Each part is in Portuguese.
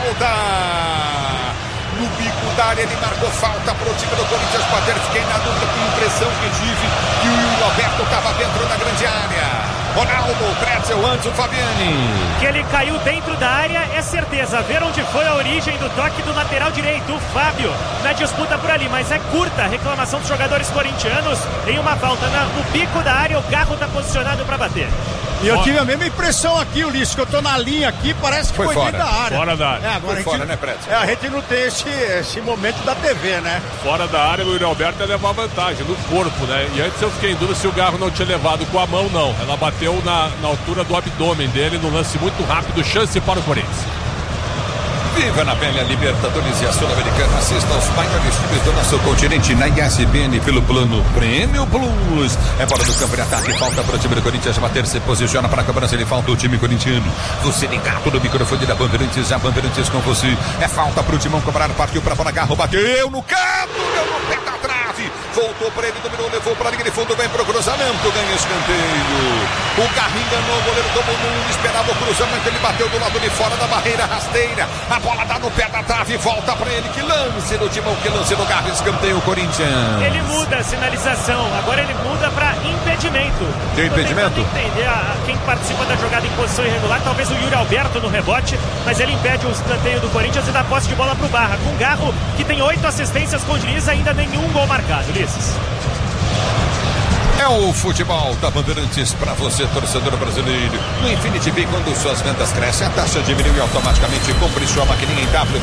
falta. No bico da área ele marcou falta pro time do Corinthians bater. Fiquei na dúvida, com a impressão que tive que o Yuri Alberto estava dentro da grande área. Ronaldo, Pretzel, antes o Fabiani. Que ele caiu dentro da área é certeza. Ver onde foi a origem do toque do lateral direito, o Fábio, na disputa por ali, mas é curta a reclamação dos jogadores corintianos. Tem uma falta no pico da área, o Garro está posicionado para bater. E eu tive a mesma impressão aqui, Ulisses, que eu tô na linha aqui, parece que foi dentro da área. Fora da área. Agora foi fora, né, Pretzel? A gente não tem esse momento da TV, né? Fora da área, o Yuri Alberto ia levar vantagem no corpo, né? E antes eu fiquei em dúvida se o Garro não tinha levado com a mão, não. Ela bateu na altura do abdômen dele, no lance muito rápido, chance para o Corinthians. Viva na pele a Libertadores e a Sul-Americana. Assista aos maiores times do nosso continente na ESPN pelo plano Prêmio Plus. É bola do campo de ataque, falta para o time do Corinthians bater, se posiciona para a cobrança, ele falta o time corintiano. Você ligado no microfone da Bandeirantes, a Bandeirantes com você. É falta para o Timão cobrar, partiu para fora, Garro, bateu no canto, deu no pé da trave. Voltou para ele, dominou, levou para a linha de fundo, vem para o cruzamento, ganha escanteio. O Garro enganou, o goleiro todo mundo esperava o cruzamento, ele bateu do lado de fora da barreira rasteira. A bola dá no pé da trave, volta pra ele, que lance do Timão, que lance do Garro, escanteio o Corinthians. Ele muda a sinalização, agora ele muda pra impedimento. Tem impedimento? Entender quem participa da jogada em posição irregular, talvez o Yuri Alberto no rebote, mas ele impede o escanteio do Corinthians e dá posse de bola pro Barra, com o Garro, que tem 8 assistências com o Diniz, ainda nenhum gol marcado, Ulisses. É o futebol da Bandeirantes para você, torcedor brasileiro. No Infinity Bay, quando suas vendas crescem, a taxa diminui automaticamente. Compre sua maquininha em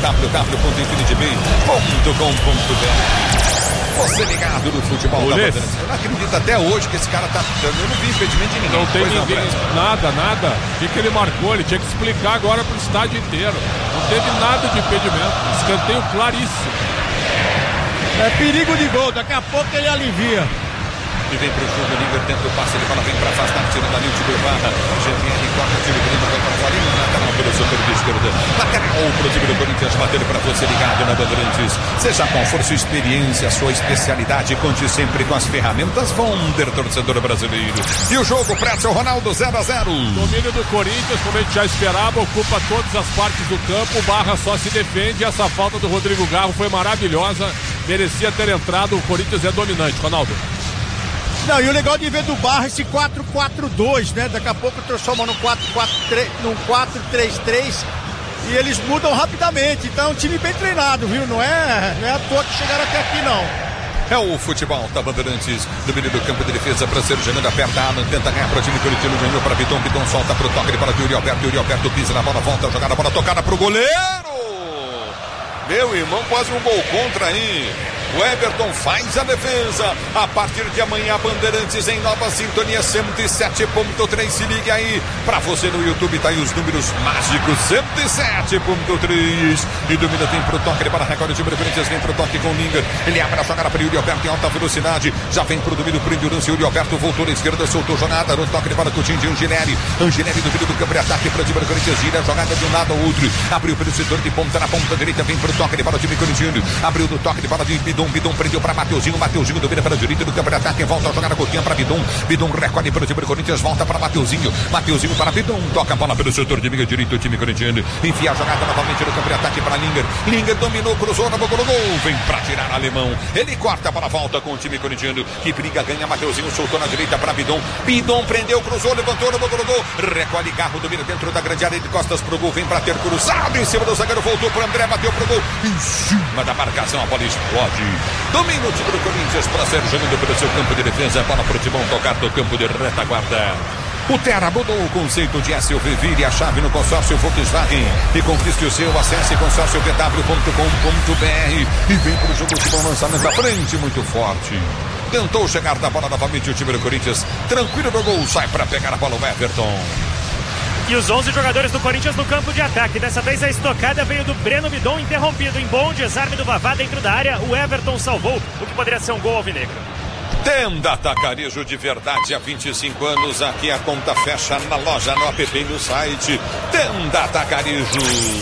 www.infinitybay.com.br. Você ligado no futebol da Bandeirantes. Eu não acredito até hoje que esse cara tá dando. Eu não vi impedimento de ninguém. Não tem ninguém, nada. O que ele marcou? Ele tinha que explicar agora pro estádio inteiro. Não teve nada de impedimento. Escanteio claríssimo. É perigo de gol, daqui a pouco ele alivia. E vem pro jogo, Linger tenta o passe, ele fala, vem pra afastar, tirando ali o time do Barra. GPR corta o time do Linger, vai para fora, lateral pelo setor de esquerda. Lateral pro time do Corinthians, batendo pra você ligado na Bandeirantes. Seja qual for sua experiência, sua especialidade, conte sempre com as ferramentas Wonder, torcedor brasileiro. E o jogo, Pretzel, Ronaldo, 0-0. Domínio do Corinthians, como a gente já esperava, ocupa todas as partes do campo, o Barra só se defende. Essa falta do Rodrigo Garro foi maravilhosa, merecia ter entrado, o Corinthians é dominante, Ronaldo. Não, e o legal de ver do Barra esse 4-4-2, né? Daqui a pouco transforma num 4-3-3 e eles mudam rapidamente. Então é um time bem treinado, viu? Não é à toa que chegaram até aqui, não. É o futebol da Bandeirantes, domínio do campo de defesa para ser Jananda, aperta Alan, tenta ganhar para o time corintiano, ganhou para Bidon, Bidon solta para o toque para o Yuri Alberto pisa na bola, volta a jogada, bola tocada para o goleiro. Meu irmão, quase um gol contra aí. O Everton faz a defesa. A partir de amanhã, Bandeirantes em nova sintonia 107.3. Se ligue aí. Pra você no YouTube, tá aí os números mágicos. 107.3. E domina, vem pro toque para recorde de Corinthians. Vem pro toque com o Linger. Ele abre a jogada para o Yuri Alberto em alta velocidade. Já vem pro domínio, pro endurance. Yuri Alberto voltou na esquerda, soltou jogada. No toque para Coutinho de Angelelli. Angelelli do meio do campo de ataque para o time do Corinthians. Gira a jogada de um lado ao outro. Abriu pelo setor de ponta na ponta direita. Vem pro toque para o time corintiano. Abriu do toque de bola de Bidon prendeu para Mateuzinho domina para a direita do campo de ataque, volta a jogar a Coutinho para Bidon recolhe para o time do Corinthians, volta para Mateuzinho para Bidon, toca a bola pelo setor de meio direito, o time corintiano, enfia a jogada novamente no campo de ataque para Linger dominou, cruzou na boca do gol, vem para tirar alemão, ele corta para a volta com o time corintiano, que briga, ganha Mateuzinho, soltou na direita para Bidon prendeu, cruzou, levantou na boca do gol, recolhe Garro, domina dentro da grande área de costas pro gol, vem para ter cruzado em cima do zagueiro, voltou para André, bateu pro gol, em cima da marcação, a bola explode. Domina o time do Corinthians para ser jogando pelo seu campo de defesa. Bola para o Timão tocar do campo de retaguarda. O Terra mudou o conceito de SUV. Vire a chave no consórcio Volkswagen e conquiste o seu. Acesse consórciovw.com.br e vem para o jogo de bom lançamento à frente, muito forte. Tentou chegar na bola novamente o time do Corinthians. Tranquilo do gol, sai para pegar a bola o Everton. E os 11 jogadores do Corinthians no campo de ataque. Dessa vez a estocada veio do Breno Bidon, interrompido em bom desarme do Vavá dentro da área. O Everton salvou o que poderia ser um gol alvinegro. Tenda Atacarejo de verdade há 25 anos. Aqui a conta fecha na loja, no app e no site. Tenda Atacarejo.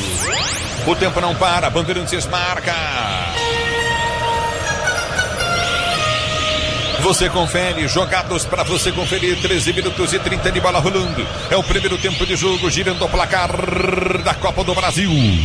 O tempo não para, Bandeirantes marca. Você confere, jogados para você conferir, 13 minutos e 30 de bola rolando. É o primeiro tempo de jogo, girando o placar da Copa do Brasil.